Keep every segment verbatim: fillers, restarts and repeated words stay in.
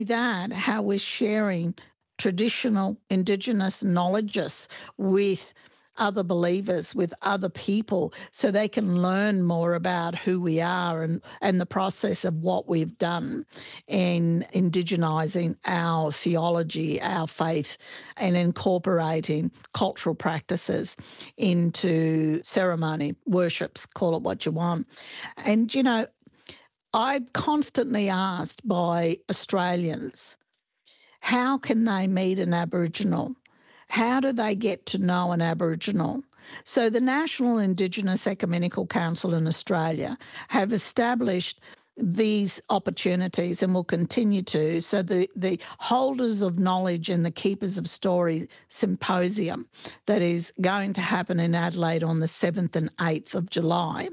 that, how we're sharing traditional Indigenous knowledges with other believers, with other people, so they can learn more about who we are and, and the process of what we've done in indigenising our theology, our faith, and incorporating cultural practices into ceremony, worships, call it what you want. And, you know, I'm constantly asked by Australians, how can they meet an Aboriginal? How do they get to know an Aboriginal? So the National Indigenous Ecumenical Council in Australia have established these opportunities and will continue to. So the, the Holders of Knowledge and the Keepers of Story Symposium that is going to happen in Adelaide on the seventh and eighth of July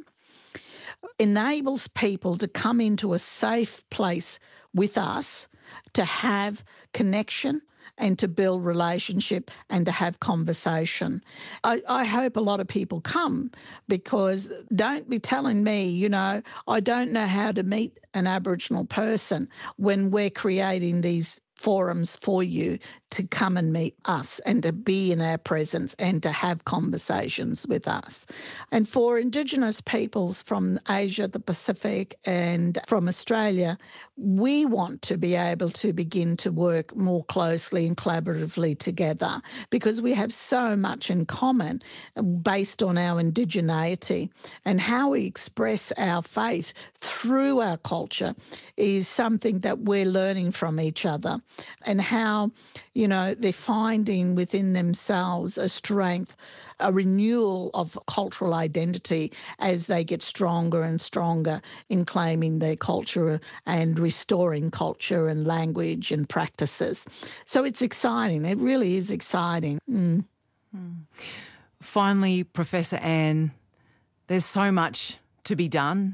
enables people to come into a safe place with us to have connection and to build relationship and to have conversation. I, I hope a lot of people come, because don't be telling me, you know, I don't know how to meet an Aboriginal person when we're creating these forums for you to come and meet us and to be in our presence and to have conversations with us. And for Indigenous peoples from Asia, the Pacific and from Australia, we want to be able to begin to work more closely and collaboratively together, because we have so much in common based on our indigeneity, and how we express our faith through our culture is something that we're learning from each other, and how, you know, they're finding within themselves a strength, a renewal of cultural identity as they get stronger and stronger in claiming their culture and restoring culture and language and practices. So it's exciting. It really is exciting. Mm. Mm. Finally, Professor Anne, there's so much to be done,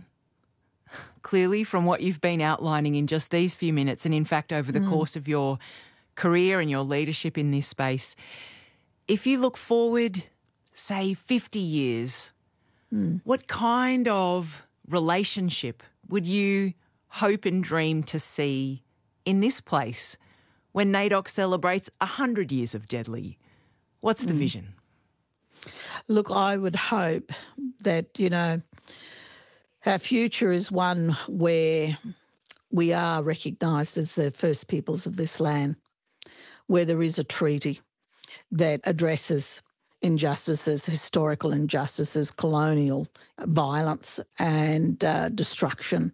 clearly, from what you've been outlining in just these few minutes, and in fact over the mm. course of your career and your leadership in this space. If you look forward, say, fifty years, mm. what kind of relationship would you hope and dream to see in this place when NAIDOC celebrates one hundred years of Deadly? What's the mm. vision? Look, I would hope that, you know, our future is one where we are recognised as the first peoples of this land, where there is a treaty that addresses injustices, historical injustices, colonial violence and uh, destruction.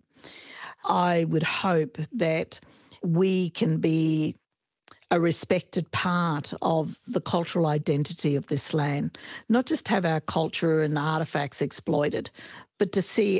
I would hope that we can be a respected part of the cultural identity of this land, not just have our culture and artefacts exploited, but to see